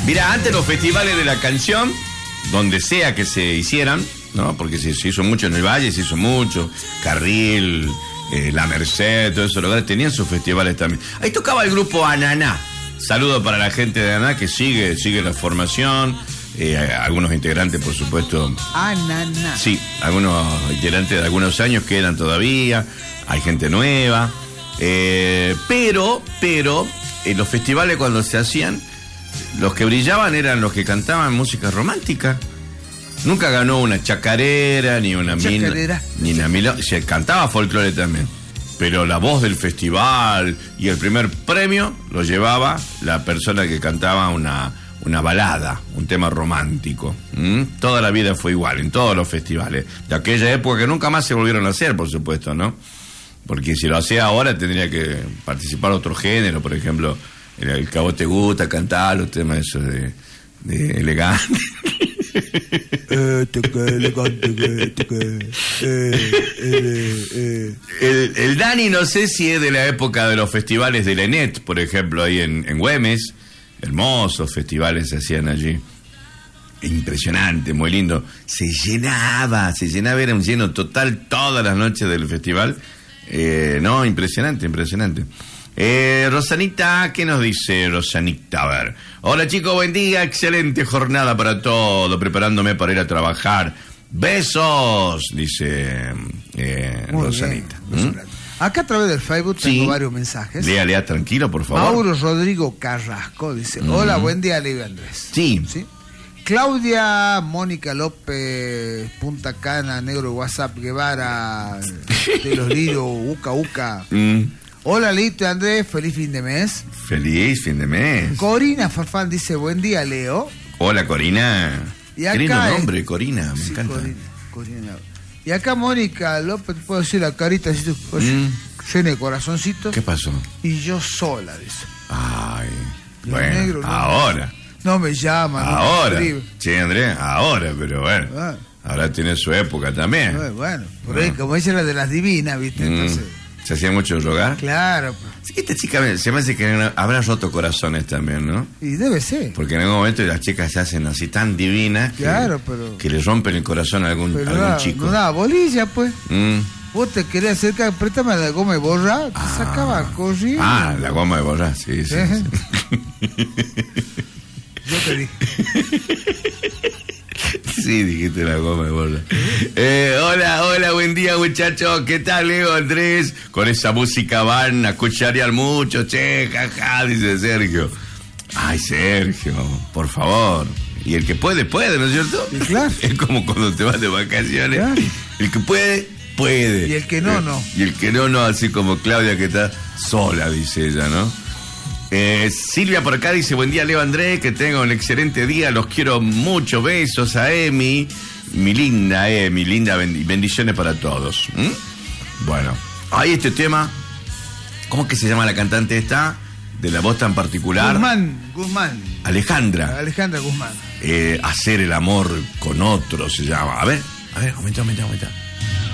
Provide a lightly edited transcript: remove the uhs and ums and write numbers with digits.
Mirá, antes los festivales de la canción, donde sea que se hicieran, ¿no? Porque se hizo mucho en el Valle, se hizo mucho, Carril, La Merced, todo eso, tenían sus festivales también. Ahí tocaba el grupo Ananá. Saludo para la gente de Ananá que sigue la formación. Algunos integrantes, por supuesto. Ananá. Sí, algunos integrantes de algunos años quedan todavía. Hay gente nueva. Pero en los festivales cuando se hacían, los que brillaban eran los que cantaban música romántica. Nunca ganó una chacarera, ni una chacarera, ni una milonga. Se cantaba folclore también. Pero la voz del festival y el primer premio lo llevaba la persona que cantaba una balada, un tema romántico. Toda la vida fue igual, en todos los festivales. De aquella época que nunca más se volvieron a hacer, por supuesto, ¿no? Porque si lo hacía ahora tendría que participar otro género, por ejemplo, el que a vos te gusta cantar, los temas esos de elegante. El Dani no sé si es de la época de los festivales de Lenet, por ejemplo, ahí en Güemes. Hermosos festivales se hacían allí. Impresionante, muy lindo. Se llenaba, era un lleno total todas las noches del festival. No, impresionante. Rosanita, ¿qué nos dice Rosanita? A ver. Hola chicos, buen día, excelente jornada para todo, preparándome para ir a trabajar. Besos, dice Rosanita. Acá a través del Facebook tengo varios mensajes. Lea, tranquilo, por favor. Mauro Rodrigo Carrasco dice, hola, buen día, Leo Andrés. Sí. Claudia Mónica López, Punta Cana, Negro WhatsApp, Guevara, de los Liros, Uca. Hola, Lito Andrés, feliz fin de mes. Feliz fin de mes. Corina Farfán dice, buen día, Leo. Hola, Corina. Y acá qué lindo nombre, Corina, me encanta. Corina. Y acá Mónica López, puedo decir la carita así, llena de corazoncitos. ¿Qué pasó? Y yo sola, dice. Ay, Los bueno, negros, ahora. No me llaman. Ahora. No me Sí, Andrés, ahora, pero bueno. Ahora tiene su época también. Bueno, por ahí, como ella era de las divinas, ¿viste? Entonces... ¿Se hacía mucho rogar? Claro. Sí, esta chica se me hace que habrá roto corazones también, ¿no? Y debe ser. Porque en algún momento las chicas se hacen así tan divinas que le rompen el corazón a algún chico. No da bolilla, pues. Vos te querés acercar, préstame la goma de borrar, te sacaba corriendo. La goma de borrar, sí. Yo te dije. Sí, dijiste la goma de borrar. Hola, buen día, muchachos. ¿Qué tal, Leo Andrés? Con esa música van a escucharían mucho, jaja, dice Sergio. Ay, Sergio, por favor. Y el que puede, ¿no es cierto? Sí, claro. Es como cuando te vas de vacaciones. Claro. El que puede. Y el que no. Y el que no, así como Claudia que está sola, dice ella, ¿no? Silvia por acá dice, buen día Leo Andrés, que tenga un excelente día, los quiero mucho, besos a Emi, mi linda, bendiciones para todos. Bueno, ahí este tema, ¿cómo que se llama la cantante esta? De la voz tan particular. Guzmán. Alejandra Guzmán. Hacer el amor con otro se llama. A ver, aumenta.